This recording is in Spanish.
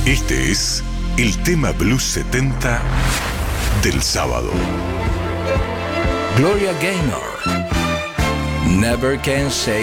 Este es el tema Blues 70 del sábado. Gloria Gaynor, Never Can Say